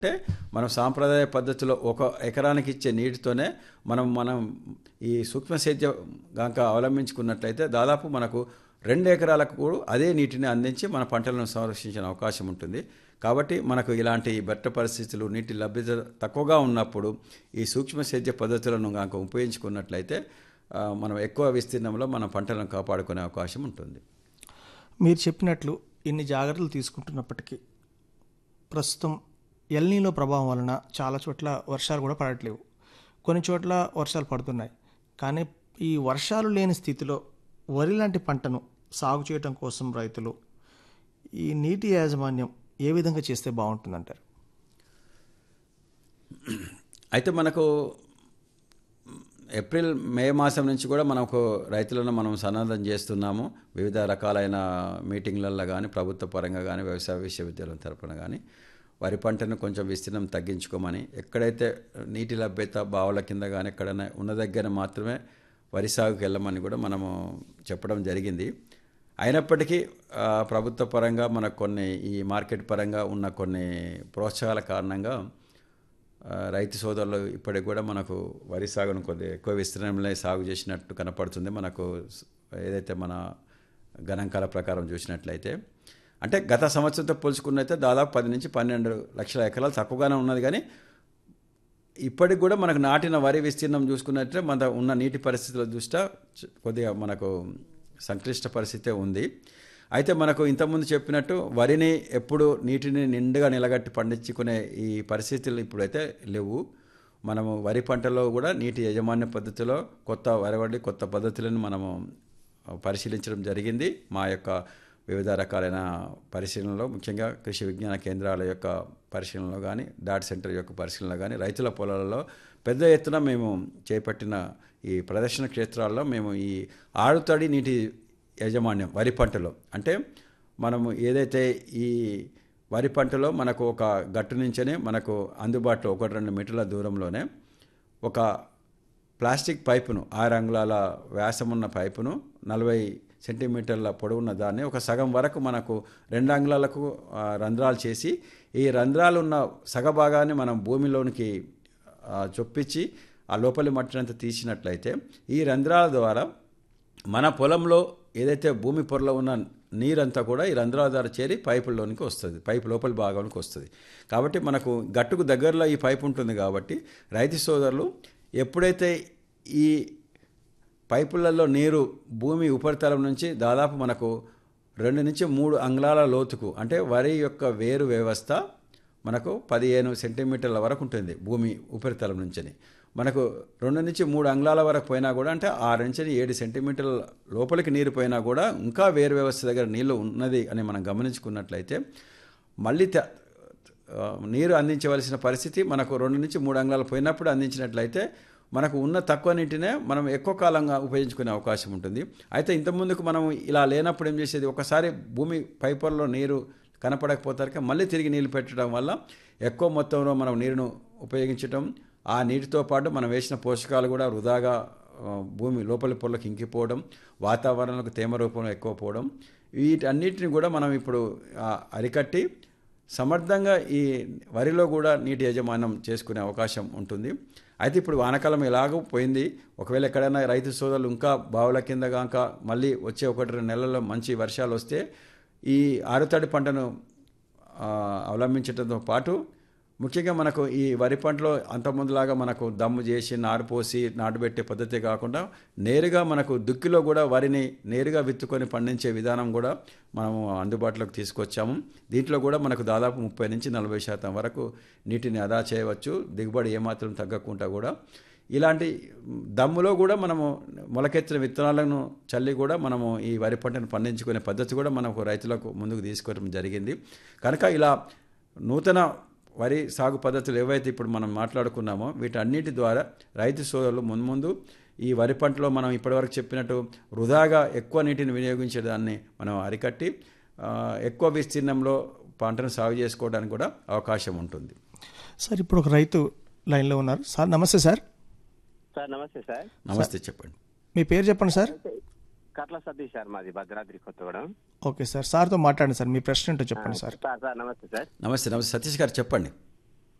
అంటే మనం సాంప్రదాయ పద్ధతిలో ఒక ఎకరానికి ఇచ్చే నీటితోనే మనం ఈ సూక్ష్మ సేద్యం గనక అవలంబించుకున్నట్లయితే దాదాపు మనకు 2 ఎకరాలకు కూడా అదే నీటిని అందించి మన పంటలను సంరక్షించిన అవకాశం ఉంటుంది. కాబట్టి మనకు ఇలాంటి బెట్ట పరిస్థితులు, నీటి లభ్యత తక్కువగా ఉన్నప్పుడు ఈ సూక్ష్మ సేద్య పద్ధతులను గనక ఉపయోగించుకున్నట్లయితే మనం ఎక్కువ విస్తీర్ణంలో మన పంటలను కాపాడుకునే అవకాశం ఉంటుంది. మీరు చెప్పినట్లు ఇన్ని జాగ్రత్తలు తీసుకుంటున్నప్పటికీ ప్రస్తుతం ఎల్నీలో ప్రభావం వలన చాలా చోట్ల వర్షాలు కూడా పడట్లేవు, కొన్ని చోట్ల వర్షాలు పడుతున్నాయి. కానీ ఈ వర్షాలు లేని స్థితిలో వరి లాంటి పంటను సాగు చేయడం కోసం రైతులు ఈ నీటి యాజమాన్యం ఏ విధంగా చేస్తే బాగుంటుందంటారు? అయితే మనకు ఏప్రిల్ మే మాసం నుంచి కూడా మనకు రైతులను మనం సన్నద్ధం చేస్తున్నాము. వివిధ రకాలైన మీటింగ్లలో కానీ, ప్రభుత్వ పరంగా కానీ, వ్యవసాయ విశ్వవిద్యాలయం తరపున కానీ వరి పంటను కొంచెం విస్తీర్ణం తగ్గించుకోమని, ఎక్కడైతే నీటి లభ్యత బావుల కింద కానీ ఎక్కడైనా ఉన్న దగ్గర మాత్రమే వరి సాగుకి వెళ్ళమని కూడా మనము చెప్పడం జరిగింది. అయినప్పటికీ ప్రభుత్వ పరంగా మనకు కొన్ని ఈ మార్కెట్ పరంగా ఉన్న కొన్ని ప్రోత్సాహాల కారణంగా రైతు సోదరులు ఇప్పటికి కూడా మనకు వరి సాగును కొద్దిగా ఎక్కువ విస్తీర్ణంలో సాగు చేసినట్టు కనపడుతుంది. మనకు ఏదైతే మన గణాంకాల ప్రకారం చూసినట్లయితే, అంటే గత సంవత్సరంతో పోల్చుకున్నైతే దాదాపు 10 నుంచి 12 లక్షల ఎకరాలు తక్కువగానే ఉన్నది. కానీ ఇప్పటికి కూడా మనకు నాటిన వరి విస్తీర్ణం చూసుకున్నట్లయితే మన ఉన్న నీటి పరిస్థితుల దృష్ట్యా కొద్దిగా మనకు సంక్లిష్ట పరిస్థితే ఉంది. అయితే మనకు ఇంతకుముందు చెప్పినట్టు వరిని ఎప్పుడు నీటిని నిండుగా నిలగట్టి పండించుకునే ఈ పరిస్థితులు ఇప్పుడైతే లేవు. మనము వరి పంటలో కూడా నీటి యాజమాన్య పద్ధతిలో కొత్త పద్ధతులను మనము పరిశీలించడం జరిగింది. మా యొక్క వివిధ రకాలైన పరిశీలనలో, ముఖ్యంగా కృషి విజ్ఞాన కేంద్రాల యొక్క పరిశీలనలో కానీ, డాట్ సెంటర్ యొక్క పరిశీలనలో కానీ, రైతుల పొలాలలో పెద్ద ఎత్తున మేము చేపట్టిన ఈ ప్రదర్శన క్షేత్రాల్లో మేము ఈ ఆరుతడి నీటి యాజమాన్యం వరి పంటలో, అంటే మనము ఏదైతే ఈ వరి పంటలో మనకు ఒక గట్టు నుంచే మనకు అందుబాటులో 1-2 మీటర్ల దూరంలోనే ఒక ప్లాస్టిక్ పైపును, 6 అంగుళాల వ్యాసమున్న పైపును, 40 సెంటీమీటర్ల పొడవున్న దాన్ని ఒక సగం వరకు మనకు 2 అంగుళాలకు రంధ్రాలు చేసి, ఈ రంధ్రాలు ఉన్న సగభాగాన్ని మనం భూమిలోనికి చొప్పించి ఆ లోపలి మట్టినంతా తీసినట్లయితే ఈ రంధ్రాల ద్వారా మన పొలంలో ఏదైతే భూమి పొరలో ఉన్న నీరంతా కూడా ఈ రంధ్రాల ద్వారా చేరి పైపుల్లోనికి వస్తుంది, పైపు లోపలి భాగానికి వస్తుంది. కాబట్టి మనకు గట్టుకు దగ్గరలో ఈ పైపు ఉంటుంది. కాబట్టి రైతు సోదరులు ఎప్పుడైతే ఈ పైపులలో నీరు భూమి ఉపరితలం నుంచి దాదాపు మనకు 2 నుంచి 3 అంగుళాల లోతుకు, అంటే వరి యొక్క వేరు వ్యవస్థ మనకు 15 సెంటీమీటర్ల వరకు ఉంటుంది భూమి ఉపరితలం నుంచి. మనకు 2 నుంచి 3 అంగుళాల వరకు పోయినా కూడా, అంటే 6 నుంచి 7 సెంటీమీటర్ల లోపలికి నీరు పోయినా కూడా ఇంకా వేరు వ్యవస్థ దగ్గర నీళ్ళు ఉన్నది అని మనం గమనించుకున్నట్లయితే మళ్ళీ నీరు అందించవలసిన పరిస్థితి మనకు 2 నుంచి 3 అంగుళాలు పోయినప్పుడు అందించినట్లయితే మనకు ఉన్న తక్కువ నీటినే మనం ఎక్కువ కాలంగా ఉపయోగించుకునే అవకాశం ఉంటుంది. అయితే ఇంతకుముందుకు మనం ఇలా లేనప్పుడు ఏం చేసేది, ఒకసారి భూమి పైపర్లో నీరు కనపడకపోతారు మళ్ళీ తిరిగి నీళ్ళు పెట్టడం వల్ల ఎక్కువ మొత్తంలో మనం నీరును ఉపయోగించడం, ఆ నీటితో పాటు మనం వేసిన పోషకాలు కూడా వృధాగా భూమి లోపలి పొరలకు ఇంకిపోవడం, వాతావరణంలో తేమ రూపంలో ఎక్కువ పోవడం, వీటన్నిటిని కూడా మనం ఇప్పుడు అరికట్టి సమర్థంగా ఈ వరిలో కూడా నీటి యాజమాన్యం చేసుకునే అవకాశం ఉంటుంది. అయితే ఇప్పుడు వానాకాలం ఎలాగో పోయింది. ఒకవేళ ఎక్కడైనా రైతు సోదరులు ఇంకా బావుల కింద కాక మళ్ళీ వచ్చే 1-2 నెలల్లో మంచి వర్షాలు వస్తే ఈ ఆరుతడి పంటను అవలంబించడంతో పాటు ముఖ్యంగా మనకు ఈ వరి పంటలో అంతకుముందులాగా మనకు దమ్ము చేసి నారు పోసి నాటుబెట్టే పద్ధతి కాకుండా నేరుగా మనకు దుక్కిలో కూడా వరిని నేరుగా విత్తుకొని పండించే విధానం కూడా మనము అందుబాటులోకి తీసుకొచ్చాము. దీంట్లో కూడా మనకు దాదాపు 30 నుంచి 40% వరకు నీటిని ఆదా చేయవచ్చు, దిగుబడి ఏమాత్రం తగ్గకుండా కూడా. ఇలాంటి దమ్ములో కూడా మనము మొలకెత్తిన విత్తనాలను చల్లి కూడా మనము ఈ వరి పంటను పండించుకునే పద్ధతి కూడా మనకు రైతులకు ముందుకు తీసుకోవడం జరిగింది. కనుక ఇలా నూతన వరి సాగు పద్ధతులు ఏవైతే ఇప్పుడు మనం మాట్లాడుకున్నామో వీటన్నిటి ద్వారా రైతు సోదరులు ముందు ఈ వరి పంటలో మనం ఇప్పటివరకు చెప్పినట్టు వృధాగా ఎక్కువ నీటిని వినియోగించేదాన్ని మనం అరికట్టి ఎక్కువ విస్తీర్ణంలో పంటను సాగు చేసుకోవడానికి కూడా అవకాశం ఉంటుంది. సార్, ఇప్పుడు ఒక రైతు లైన్లో ఉన్నారు. సార్ నమస్తే. సార్ నమస్తే సార్. నమస్తే, చెప్పండి. మీ పేరు చెప్పండి సార్. కట్ల సతీష్ సార్, మాది భద్రాద్రి కొత్తగూడెం. ఓకే సార్, సార్తో మాట్లాడండి సార్, మీ ప్రశ్న ఏంటో చెప్పండి సార్. సార్ నమస్తే సార్. నమస్తే సతీష్ గారు, చెప్పండి.